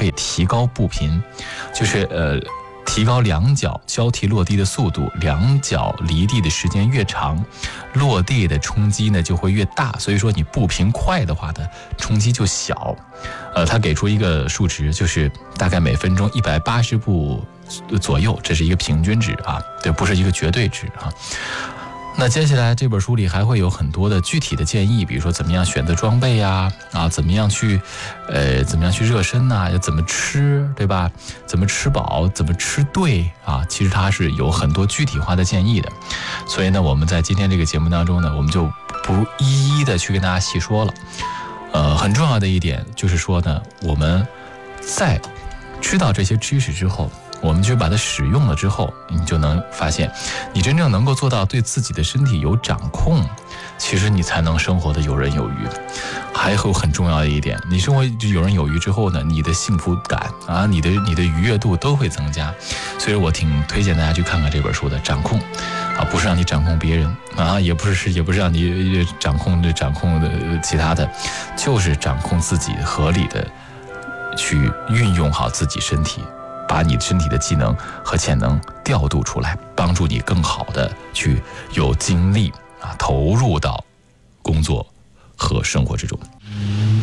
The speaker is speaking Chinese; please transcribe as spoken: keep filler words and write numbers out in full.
可以提高步频，就是呃。提高两脚交替落地的速度，两脚离地的时间越长，落地的冲击呢就会越大。所以说你步频快的话呢，冲击就小。呃，他给出一个数值，就是大概每分钟一百八十步左右，这是一个平均值啊，对，不是一个绝对值啊。那接下来这本书里还会有很多的具体的建议，比如说怎么样选择装备呀，啊，怎么样去，呃，怎么样去热身呐、啊，要怎么吃，对吧？怎么吃饱，怎么吃对啊？其实它是有很多具体化的建议的。所以呢，我们在今天这个节目当中呢，我们就不一一的去跟大家细说了。呃，很重要的一点就是说呢，我们在知道这些知识之后，我们去把它使用了之后，你就能发现，你真正能够做到对自己的身体有掌控，其实你才能生活的游刃有余。还有很重要的一点，你生活游刃有余之后呢，你的幸福感啊，你的你的愉悦度都会增加。所以我挺推荐大家去看看这本书的。掌控啊，不是让你掌控别人啊，也不是也不是让你掌控的掌控的其他的，就是掌控自己，合理的去运用好自己身体。把你身体的技能和潜能调度出来，帮助你更好的去有精力啊投入到工作和生活之中。